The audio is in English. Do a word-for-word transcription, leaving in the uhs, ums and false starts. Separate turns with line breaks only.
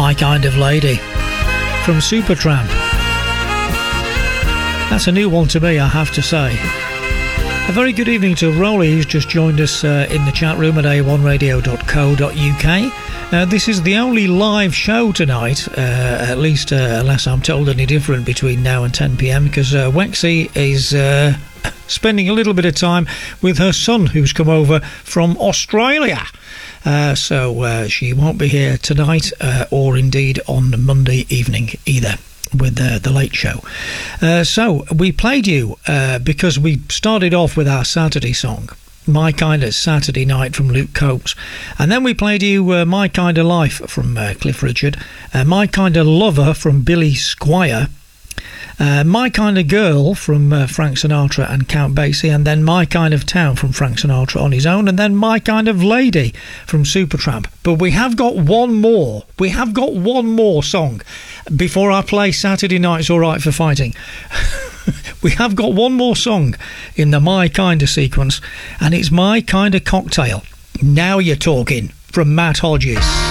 My Kind of Lady from Supertramp. That's a new one to me, I have to say. A very good evening to Rolly, who's just joined us uh, in the chat room at a one radio dot co dot uk. Uh, this is the only live show tonight, uh, at least uh, unless I'm told any different, between now and ten p m, because uh, Wexy is uh, spending a little bit of time with her son, who's come over from Australia. Uh, so uh, she won't be here tonight, uh, or indeed on Monday evening either, with uh, the late show. Uh, so we played you uh, because we started off with our Saturday song, My Kind of Saturday Night from Luke Coates, and then we played you uh, My Kind of Life from uh, Cliff Richard, uh, My Kind of Lover from Billy Squire, uh, My Kind of Girl from uh, Frank Sinatra and Count Basie, and then My Kind of Town from Frank Sinatra on his own, and then My Kind of Lady from Supertramp. But we have got one more. We have got one more song before I play Saturday Night's All Right for Fighting. We have got one more song in the My Kind of sequence, and it's My Kind of Cocktail. Now You're Talking from Matt Hodges.